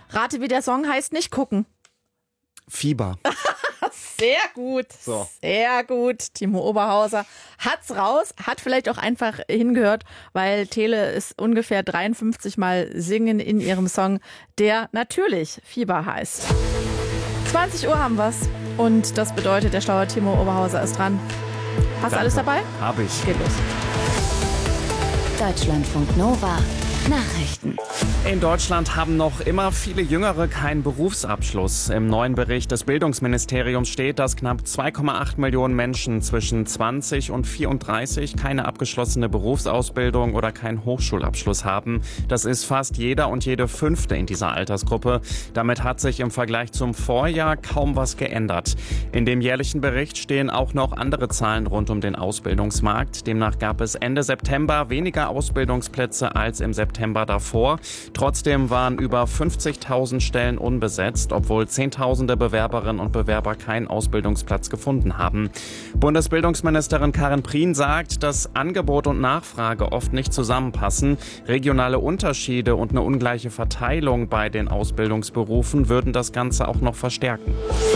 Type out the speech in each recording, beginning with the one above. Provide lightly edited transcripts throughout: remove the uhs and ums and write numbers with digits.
Rate, wie der Song heißt, nicht gucken. Fieber. Sehr gut, Sehr gut. Timo Oberhauser hat's raus, hat vielleicht auch einfach hingehört, weil Tele ist ungefähr 53 Mal singen in ihrem Song, der natürlich Fieber heißt. 20 Uhr haben wir's und das bedeutet, der schlaue Timo Oberhauser ist dran. Hast du alles dabei? Hab ich. Geht los. Deutschlandfunk Nova Nachrichten. In Deutschland haben noch immer viele Jüngere keinen Berufsabschluss. Im neuen Bericht des Bildungsministeriums steht, dass knapp 2,8 Millionen Menschen zwischen 20 und 34 keine abgeschlossene Berufsausbildung oder keinen Hochschulabschluss haben. Das ist fast jeder und jede Fünfte in dieser Altersgruppe. Damit hat sich im Vergleich zum Vorjahr kaum was geändert. In dem jährlichen Bericht stehen auch noch andere Zahlen rund um den Ausbildungsmarkt. Demnach gab es Ende September weniger Ausbildungsplätze als im September davor. Trotzdem waren über 50.000 Stellen unbesetzt, obwohl Zehntausende Bewerberinnen und Bewerber keinen Ausbildungsplatz gefunden haben. Bundesbildungsministerin Karin Prien sagt, dass Angebot und Nachfrage oft nicht zusammenpassen. Regionale Unterschiede und eine ungleiche Verteilung bei den Ausbildungsberufen würden das Ganze auch noch verstärken.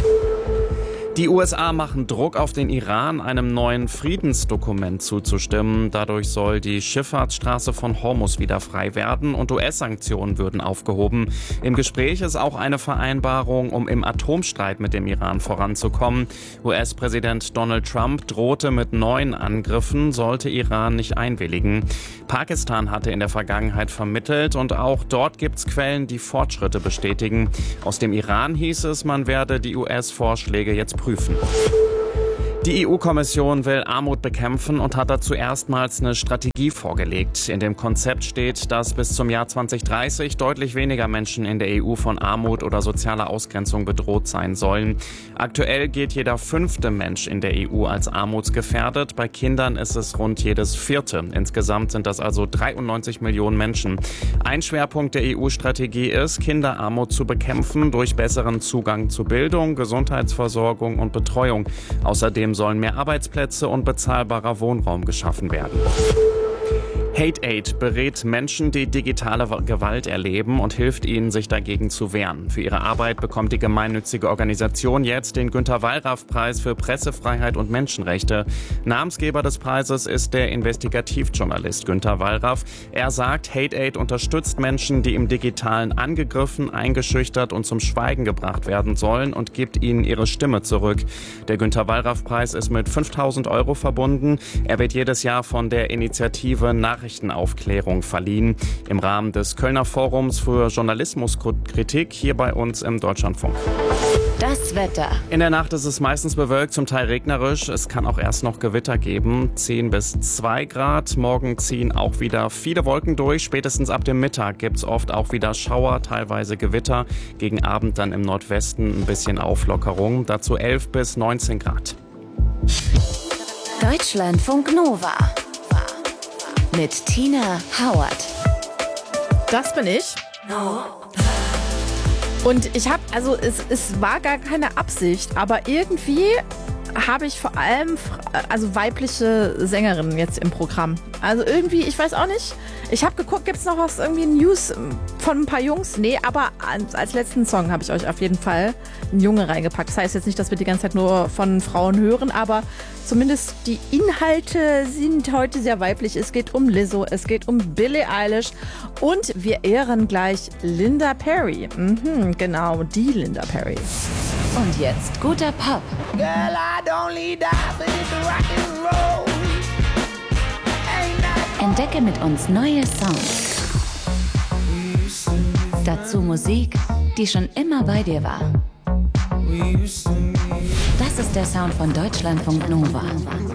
Die USA machen Druck auf den Iran, einem neuen Friedensdokument zuzustimmen. Dadurch soll die Schifffahrtsstraße von Hormuz wieder frei werden und US-Sanktionen würden aufgehoben. Im Gespräch ist auch eine Vereinbarung, um im Atomstreit mit dem Iran voranzukommen. US-Präsident Donald Trump drohte mit neuen Angriffen, sollte Iran nicht einwilligen. Pakistan hatte in der Vergangenheit vermittelt und auch dort gibt's Quellen, die Fortschritte bestätigen. Aus dem Iran hieß es, man werde die US-Vorschläge jetzt prüfen. Die EU-Kommission will Armut bekämpfen und hat dazu erstmals eine Strategie vorgelegt. In dem Konzept steht, dass bis zum Jahr 2030 deutlich weniger Menschen in der EU von Armut oder sozialer Ausgrenzung bedroht sein sollen. Aktuell geht jeder 5. Mensch in der EU als armutsgefährdet. Bei Kindern ist es rund jedes 4. Insgesamt sind das also 93 Millionen Menschen. Ein Schwerpunkt der EU-Strategie ist, Kinderarmut zu bekämpfen durch besseren Zugang zu Bildung, Gesundheitsversorgung und Betreuung. Außerdem sollen mehr Arbeitsplätze und bezahlbarer Wohnraum geschaffen werden. Hate Aid berät Menschen, die digitale Gewalt erleben und hilft ihnen, sich dagegen zu wehren. Für ihre Arbeit bekommt die gemeinnützige Organisation jetzt den Günter-Wallraff-Preis für Pressefreiheit und Menschenrechte. Namensgeber des Preises ist der Investigativjournalist Günter Wallraff. Er sagt, Hate Aid unterstützt Menschen, die im Digitalen angegriffen, eingeschüchtert und zum Schweigen gebracht werden sollen und gibt ihnen ihre Stimme zurück. Der Günter-Wallraff-Preis ist mit 5.000 € verbunden. Er wird jedes Jahr von der Initiative Nachrichtenaufklärung verliehen. Im Rahmen des Kölner Forums für Journalismuskritik hier bei uns im Deutschlandfunk. Das Wetter. In der Nacht ist es meistens bewölkt, zum Teil regnerisch. Es kann auch erst noch Gewitter geben. 10 bis 2 Grad. Morgen ziehen auch wieder viele Wolken durch. Spätestens ab dem Mittag gibt es oft auch wieder Schauer, teilweise Gewitter. Gegen Abend dann im Nordwesten ein bisschen Auflockerung. Dazu 11 bis 19 Grad. Deutschlandfunk Nova. Mit Tina Howard. Das bin ich. Und ich habe, also es war gar keine Absicht, aber irgendwie habe ich vor allem weibliche Sängerinnen jetzt im Programm. Also irgendwie, ich weiß auch nicht. Ich habe geguckt, gibt es noch was, irgendwie News von ein paar Jungs? Nee, aber als letzten Song habe ich euch auf jeden Fall einen Junge reingepackt. Das heißt jetzt nicht, dass wir die ganze Zeit nur von Frauen hören, aber zumindest die Inhalte sind heute sehr weiblich. Es geht um Lizzo, es geht um Billie Eilish und wir ehren gleich Linda Perry. Genau, die Linda Perry. Und jetzt guter Pop. Girl, I don't need that, but it's rock and roll. Entdecke mit uns neue Songs. Dazu Musik, die schon immer bei dir war. Das ist der Sound von Deutschlandfunk Nova.